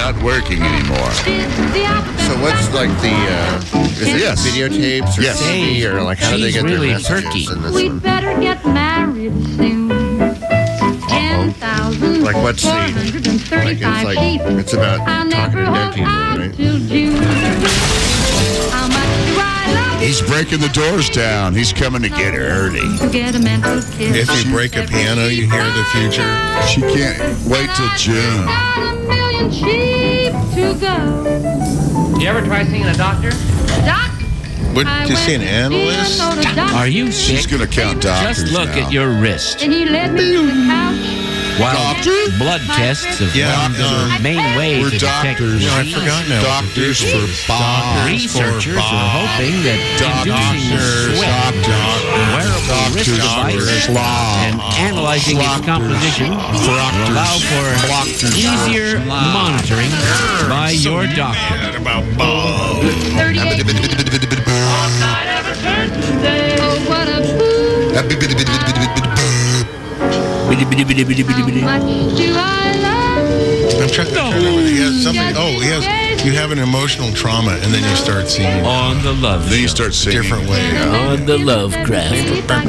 not working anymore. So what's like the is it Yes. videotapes or Yes. CD or like how do they She's get really their messages perky. in this We'd one? better get married soon. 10,000. Like what's the like sheep. it's about I talking never to dead was people, out right? till June. How much do I love He's breaking the doors down. He's coming to get her early. you? Get a mental kiss. If you break a piano, you hear the future. She can't wait till June. Got a million sheep to go. You ever try seeing a doctor? Doc, Would I you see an went to analyst? see a soda Are you She's sick? going to count doctors Just look now. at your wrist. And he led me to the couch. While blood tests have Yeah, found the main way We're to detect doctors. No, I forgot now. Doctors for Bob. Researchers for are hoping that inducing Doctors, sweat, wearable wrist device, and analyzing its composition will allow for easier monitoring by your doctor. About Bob. 38. Oh, what a fool. How much do I love? I'm trying to remember. He has something. Oh, you have an emotional trauma, and then you start seeing On the love Then you show. start singing. different ways. On the Lovecraft.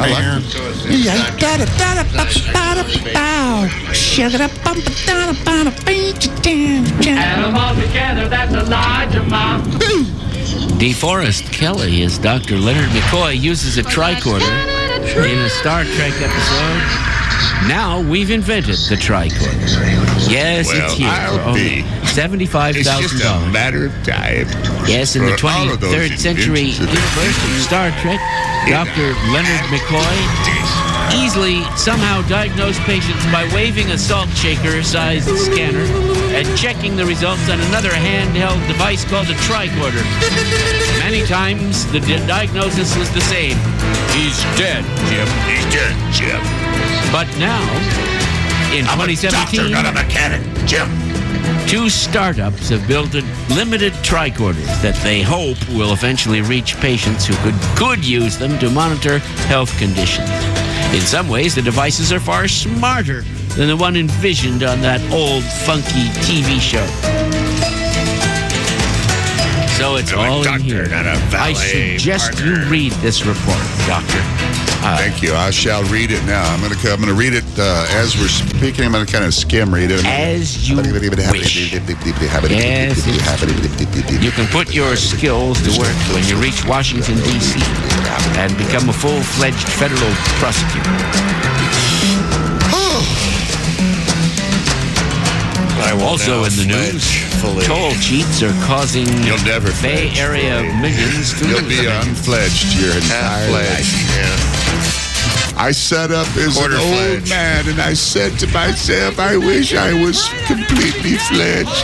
Add them all together, that's a large amount. DeForest Kelly as Dr. Leonard McCoy uses a tricorder in a Star Trek episode. Now we've invented the tricorder. Yes, Well, it's here I'll for only be. It's just a $75,000. matter of time. Yes, in the for all of those 23rd century inventions. universe of Star Trek, Dr. Leonard McCoy easily somehow diagnosed patients by waving a salt shaker-sized scanner and checking the results on another handheld device called a tricorder. Many times, the diagnosis was the same. He's dead, Jim. He's dead, Jim. But now, in I'm a 2017... doctor, not a mechanic, Jim. Two startups have built limited tricorders that they hope will eventually reach patients who could use them to monitor health conditions. In some ways, the devices are far smarter than the one envisioned on that old, funky TV show. So it's I'm a all in doctor, here. not a I valet suggest partner. you read this report, Doctor. Thank you. I shall read it now. I'm going to read it as we're speaking. I'm going to kind of skim read it. As you wish. Yes, you can put your skills to work when you reach Washington, D.C. and become a full-fledged federal prosecutor. Also in the news, toll cheats are causing You'll never Bay fledge. Area millions to You'll be unfledged your entire life. I sat up as an old Quarter-fledged. man and I said to myself, I wish I was completely fledged.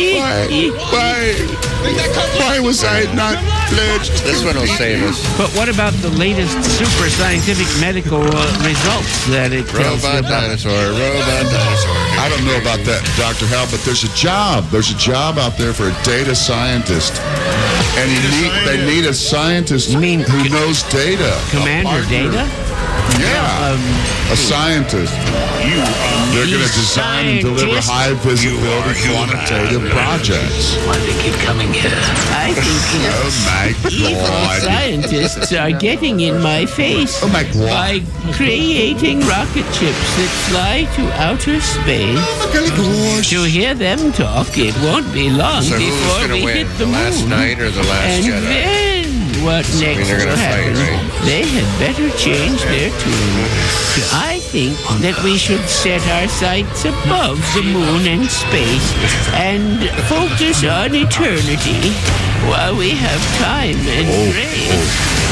Why was I not fledged? This one will save us. But what about the latest super scientific medical results that it tells you Robot about? dinosaur. I don't know about that, Dr. Hal, but there's a job. There's a job out there for a data scientist. And they need a scientist You mean who knows data. A Commander partner. Data? Yeah. A scientist. They're going to design and deliver high visibility quantitative projects. Why do they keep coming here? I think Oh my evil God. scientists are getting in my face Oh my God. by creating rocket ships that fly to outer space. To hear them talk, it won't be long So who's before going we to win? hit the The last moon. night or the last And Jedi? then what next they're will gonna fight, happen? right? They had better change their tune. I think that we should set our sights above the moon and space and focus on eternity while we have time and grace.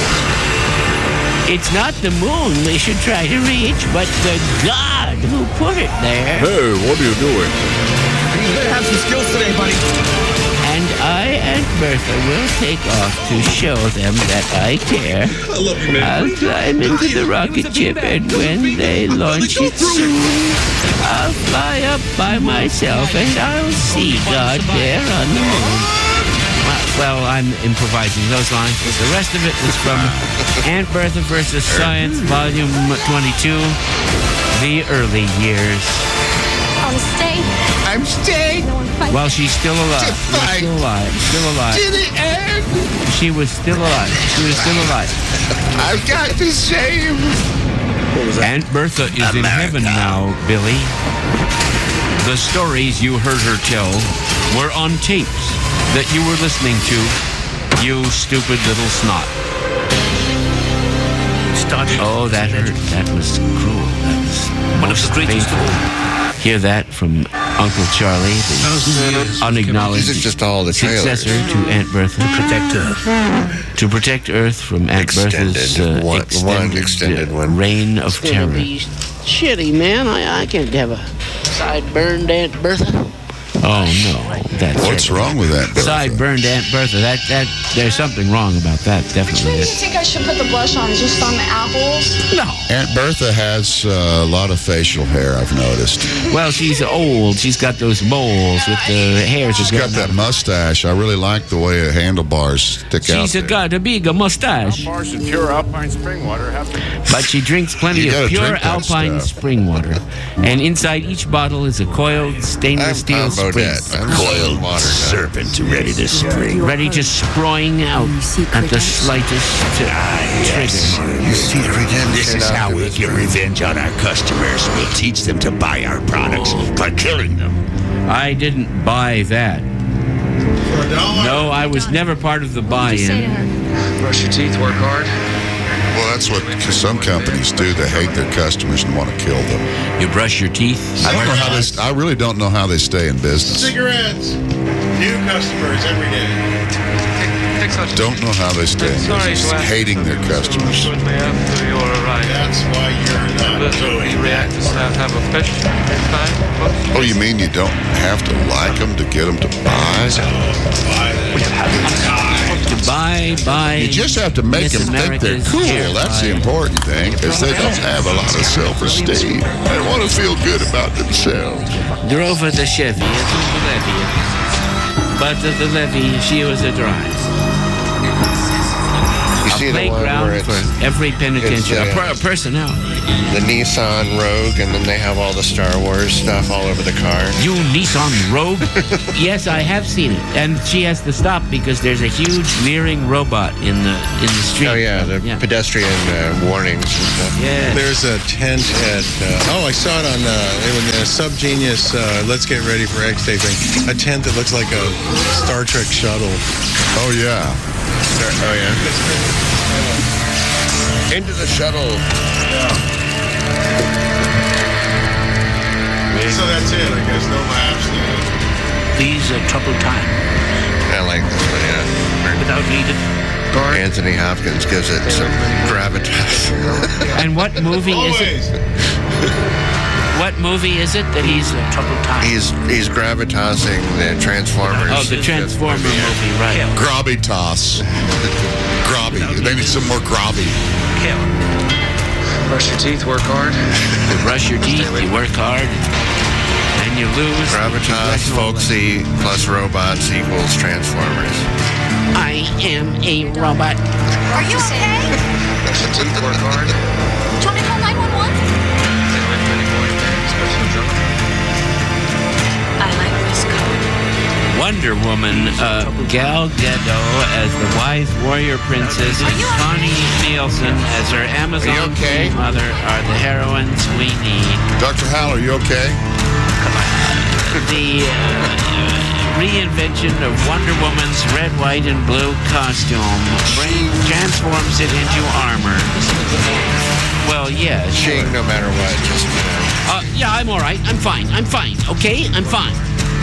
It's not the moon we should try to reach, but the God who put it there. Hey, what are you doing? You better have some skills today, buddy. And I and Bertha will take off to show them that I care. I love you, man. I'll climb into the rocket ship, and when they launch it soon, I'll fly up by myself, and I'll see God there on the moon. Well, I'm improvising those lines, but the rest of it is from Aunt Bertha versus Science, Volume 22, The Early Years. want to stay? I'm staying No one fight. Well, she's still alive. To fight. Still alive. Still alive. to the end. She was still alive. She was still alive. I've got to save. Aunt Bertha is in heaven now, Billy. The stories you heard her tell were on tapes that you were listening to, you stupid little snot. Oh, that hurt. That was cruel. That was one of the greatest of all. Hear that from Uncle Charlie, the unacknowledged These are just all the trailers. successor to Aunt Bertha. To protect Earth from Aunt Bertha's extended one. reign of terror. Shitty, man. I can't have a side-burned Aunt Bertha. Oh no, that's What's wrong with that? Bertha? Side-burned Aunt Bertha. That there's something wrong about that. Which Definitely. way do you think I should put the blush on? Just on the apples? No. Aunt Bertha has a lot of facial hair, I've noticed. Well, she's old. She's got those moles with the hairs. She's got that mustache. I really like the way the handlebars stick out She's there. got a big mustache, Bars of pure alpine spring water have to but she drinks plenty You of gotta pure drink that alpine stuff. spring water. And inside each bottle is a coiled stainless steel spring. Coiled water. serpent ready to spring. Ready to spring out at the slightest trigger. You see the redemption. This is how we get revenge on our customers. We'll teach them to buy our products by killing them. I didn't buy that. No, I was never part of the What did you say to buy-in. her? Brush your teeth, work hard. Well, that's what some companies do. They hate their customers and want to kill them. You brush your teeth. I don't know how this. I really don't know how they stay in business. Cigarettes. New customers every day. Don't know how they stay in business. Hating their customers. After your arrival. That's why you're not doing that. Have a fish time. Oh, you mean you don't have to like them to get them to buy? To buy. You just have to make Miss them think they're America's cool. hair That's the buy. important thing, because they don't have a lot of self-esteem. They want to feel good about themselves. Drove at the Chevy to the levee. But at the levee, she was a drive. You see A the one where playground it's for every penitentiary. it's, A personality. the Nissan Rogue, and then they have all the Star Wars stuff all over the car. You Nissan Rogue? Yes, I have seen it. And she has to stop because there's a huge leering robot in the street. Oh yeah, the pedestrian warnings and stuff. Yeah. There's a tent at, I saw it on in the Subgenius Let's Get Ready for X Day thing. A tent that looks like a Star Trek shuttle. Oh, yeah. Oh yeah. Into the shuttle. So that's it, I guess. No maps. These are troubled times. I like this one, yeah. Without needed guard. Anthony Hopkins gives it some gravitas. And what movie is it? What movie is it that he's troubled times? He's gravitasing the Transformers. Oh, the Transformer movie, right? Grobby toss. Grobby. They need some more grobby. Kill. Brush your teeth, work hard. You brush your teeth, you work hard, and you lose. Gravitas, folksy, plus robots equals Transformers. I am a robot. Are you okay? Brush your teeth, work hard. Do you want me to call 911? I like this color. Wonder Woman, Gal Gadot as the wise warrior princess, and Connie Nielsen as her Amazon mother are the heroines we need. Dr. Hal, are you okay? The reinvention of Wonder Woman's red, white, and blue costume transforms it into armor. Well, yeah, sure. No matter what, just, yeah, I'm all right. I'm fine. Okay? I'm fine.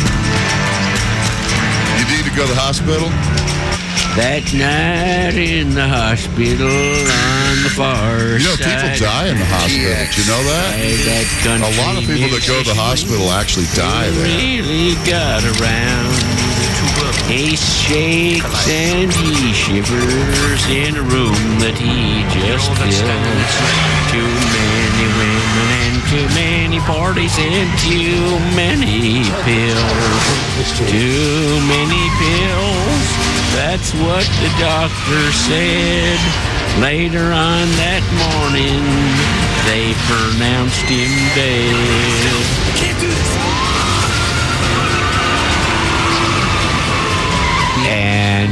You need to go to the hospital? That night in the hospital on the far You know, people side. die in the hospital. Did you know that? A lot of people that go to the hospital actually die there. Really got around. He shakes and he shivers in a room that he just fills. Too many women and too many parties and too many pills. Too many pills. That's what the doctor said. Later on that morning, they pronounced him dead. Can't do this.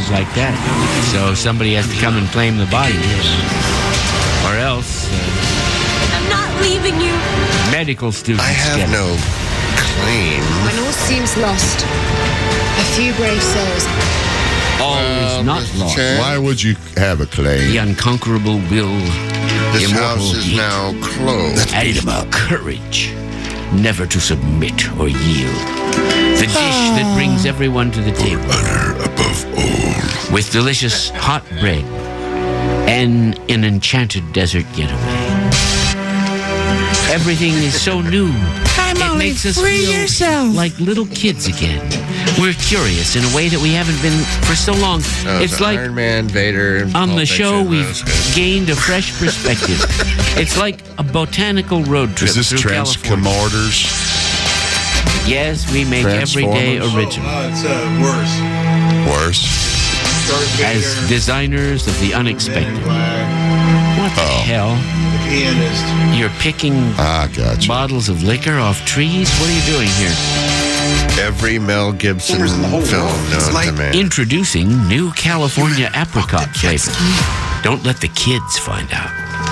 things like that. So somebody has to come and claim the body. Or else I'm not leaving you. medical students I have get it. no claim. When all seems lost, a few brave souls. All is not Mr. lost. Chang, Why would you have a claim? The unconquerable will, this immortal house is heat, now closed. and courage, never to submit or yield. The dish that brings everyone to the table. Honor above all. With delicious hot bread and an enchanted desert getaway. Everything is so new. It makes us feel like little kids again. We're curious in a way that we haven't been for so long. Oh, It's like Iron Man, Vader, and on Pulp the show Fiction, we've those guys. gained a fresh perspective. It's like a botanical road trip Is this through California. Transcomorders? Yes, we make everyday Transformers? original. It's worse. Worse? As designers of the unexpected. What the hell? The pianist. You're picking Ah, gotcha. bottles of liquor off trees? What are you doing here? Every Mel Gibson film known to man. Introducing new California apricot flavor. Don't let the kids find out.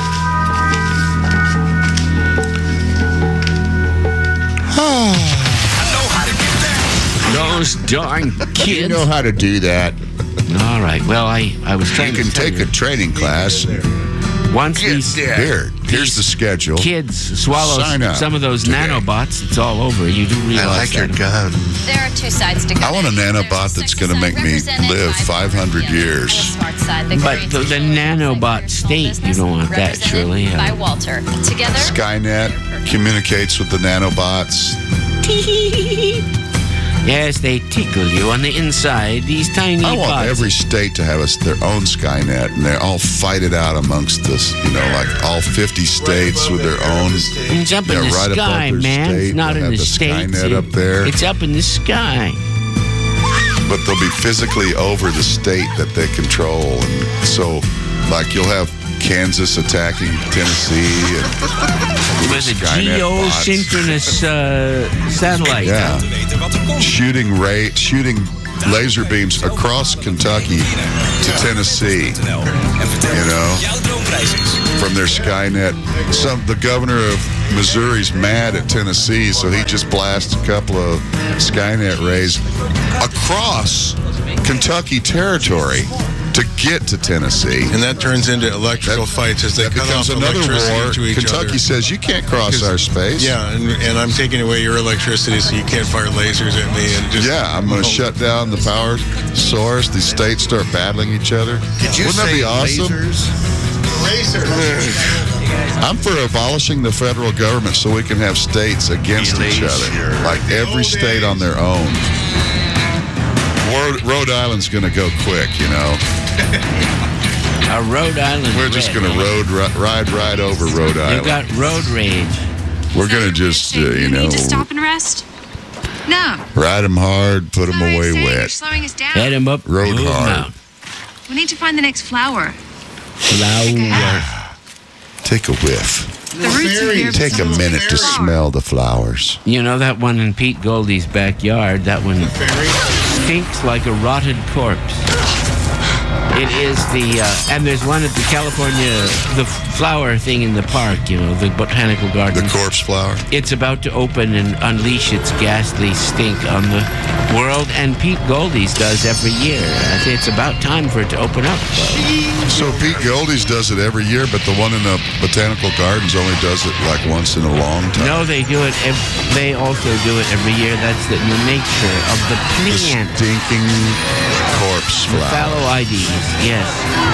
Those darn kids. You know how to do that. All right. Well, I was You trying can to tell take a training class. once these Here's the schedule. kids swallow Sign up some of those today. nanobots, it's all over. You do I realize like your that. gun. There are two sides to I want a nanobot that's going to make me live 500 years. But the nanobot state, you don't want that, surely. By Walter. Together. Skynet communicates with the nanobots. Yes, they tickle you on the inside. These tiny I want bots. every state to have their own Skynet, and they all fight it out amongst us. You know, like all 50 states with their own. It's up in Yeah, the right above sky, their man. state, It's not they'll in have the the States. Skynet up there. It's up in the sky. But they'll be physically over the state that they control, and so, like, you'll have Kansas attacking Tennessee, and With a Skynet bots. geosynchronous satellite. Yeah, shooting laser beams across Kentucky to Tennessee. You know, from their Skynet. The governor of Missouri's mad at Tennessee, so he just blasts a couple of Skynet rays across Kentucky territory to get to Tennessee. And that turns into electrical fights as they That cut off becomes another electricity war. to each Kentucky other. says you can't cross our space. Yeah, and I'm taking away your electricity, so you can't fire lasers at me. And just Yeah, I'm going to shut down the power source. These states start battling each other. Did you Wouldn't that say be awesome? I'm for abolishing the federal government so we can have states against each other. Like every state on their own. Rhode Island's going to go quick, you know. A Rhode Island. We're just going to ride right over Rhode You've Island. got road rage. We're going to just, you know, Need to stop and rest? No. ride them hard, put them away You're wet. slowing us down. Head him up. Road move 'em hard. out. We need to find the next flower. Flower. Take a whiff. The roots are here. but Take a some of minute to them are. smell the flowers. You know that one in Pete Goldie's backyard? That one stinks like a rotted corpse. It is and there's one at the California, the flower thing in the park, you know, the botanical garden. The corpse flower. It's about to open and unleash its ghastly stink on the world, and Pete Goldie's does every year. I think it's about time for it to open up. So Pete Goldie's does it every year, but the one in the botanical gardens only does it like once in a long time. No, they do it. They also do it every year. That's the nature of the The plant. stinking corpse The flower. fallow IDs. Yes.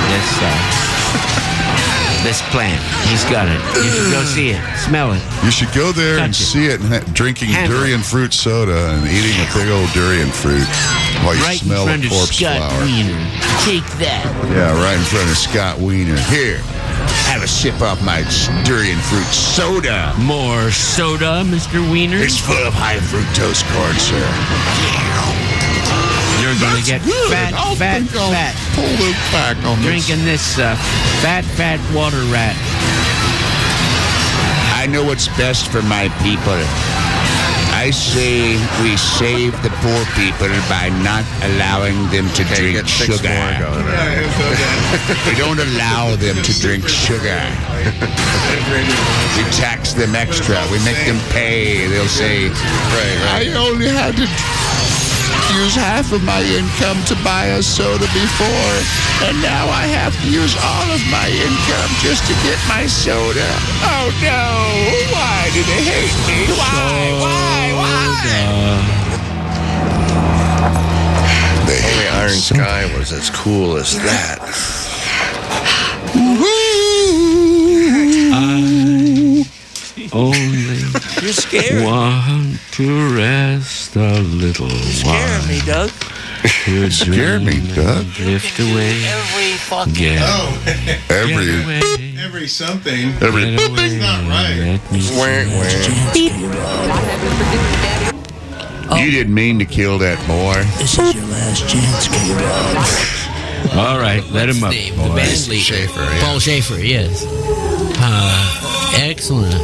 This plant. He's got it. You should go see it. Smell it. You should go there and Touch it. see it, and drinking Handle it. durian fruit soda and eating a big old durian fruit while you Right in smell front a of corpse Scott flower. Wiener. Take that. Yeah, right in front of Scott Wiener. Here, have a sip of my durian fruit soda. More soda, Mr. Wiener. It's full of high fructose corn syrup. You're going to get fat. Pull the back on this. Drinking this fat water rat. I know what's best for my people. I say we save the poor people by not allowing them to drink get 6 sugar. more going. We don't allow them to drink sugar. We tax them extra. We make them pay. They'll say, I only had to use half of my income to buy a soda before, and now I have to use all of my income just to get my soda. Oh no! Why do they hate me? Why? Only Iron Sky was as cool as that. Only You're scared. want to rest a little Scaring me, Doug. To Scare me, dream Doug. and drift away. Every fucking Get Every away. Every something. every Something's not right. Let me You didn't mean to kill that boy. This is your last chance, K-Rob. All right, let him up, The band boys. leader. Schaefer, yeah. Paul Schaefer, yes. Excellent.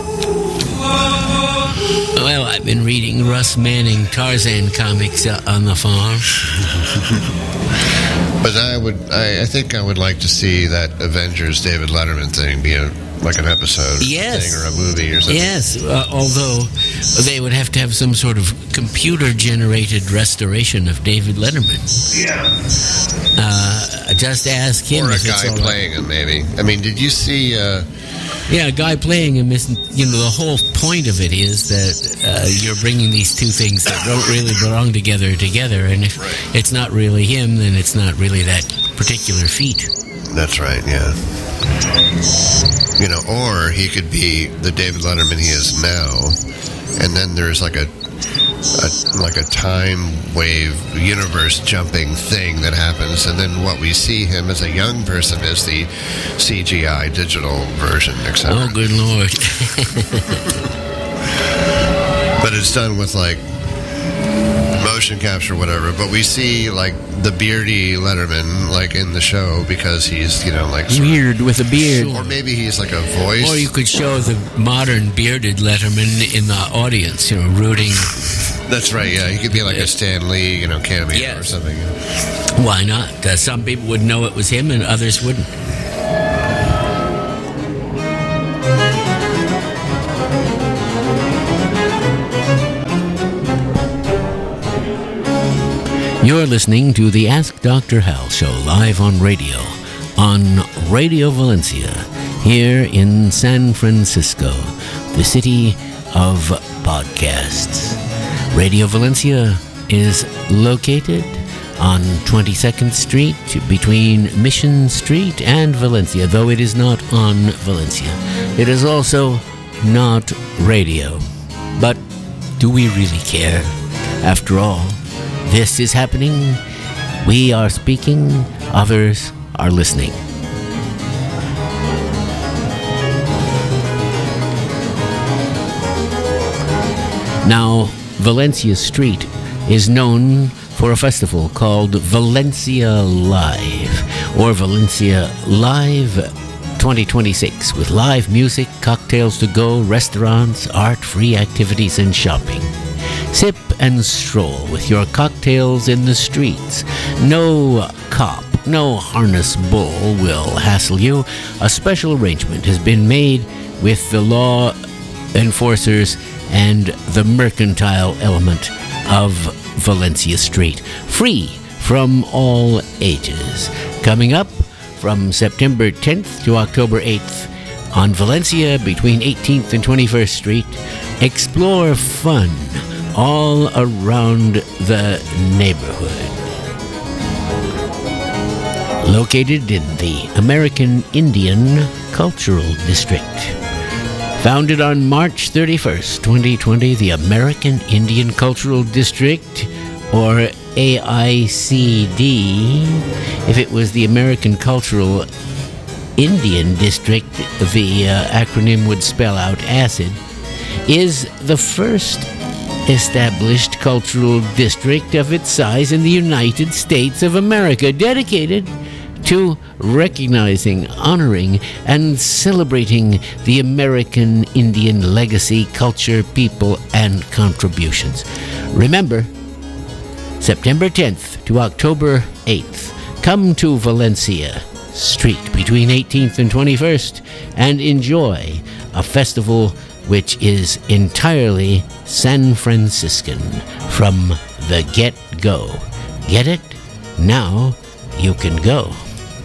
Well, I've been reading Russ Manning Tarzan comics on the farm. But I think I would like to see that Avengers David Letterman thing be like an episode Yes. thing or a movie or something. Yes, although they would have to have some sort of computer-generated restoration of David Letterman. Yeah. Just ask him Or a if it's guy all right. playing him, maybe. I mean, did you see... Yeah, a guy playing him isn't... You know, the whole point of it is that you're bringing these two things that don't really belong together, and if it's not really him, then it's not really that particular feat. That's right, yeah. You know, or he could be the David Letterman he is now, and then there's like a time wave universe jumping thing that happens, and then what we see him as a young person is the CGI digital version, etc. Oh, good Lord. But it's done with like motion capture, whatever. But we see like the beardy Letterman like in the show because he's, you know, like Weird with a beard. or maybe he's like a voice. Or you could show the modern bearded Letterman in the audience, you know, rooting. That's right, yeah. He could be like a Stan Lee, you know, cameo Yes. or something. Why not? Some people would know it was him and others wouldn't. You're listening to the Ask Dr. Hal show live on Radio Valencia, here in San Francisco, the city of podcasts. Radio Valencia is located on 22nd Street between Mission Street and Valencia, though it is not on Valencia. It is also not radio. But do we really care? After all, this is happening. We are speaking. Others are listening. Now, Valencia Street is known for a festival called Valencia Live, or Valencia Live 2026, with live music, cocktails to go, restaurants, art, free activities, and shopping. Sip and stroll with your cocktails in the streets. No cop, no harness bull will hassle you. A special arrangement has been made with the law enforcers and the mercantile element of Valencia Street. Free from all ages. Coming up from September 10th to October 8th on Valencia between 18th and 21st Street. Explore fun all around the neighborhood. Located in the American Indian Cultural District. Founded on March 31st, 2020, the American Indian Cultural District, or AICD, if it was the American Cultural Indian District, the acronym would spell out ACID, is the first established cultural district of its size in the United States of America, dedicated 2, recognizing, honoring, and celebrating the American Indian legacy, culture, people, and contributions. Remember, September 10th to October 8th, come to Valencia Street between 18th and 21st and enjoy a festival which is entirely San Franciscan from the get-go. Get it? Now you can go.